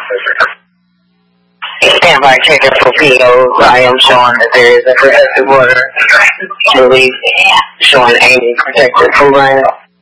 Stand by checker for POs. I am showing that there is a protective order release showing Amy protected program.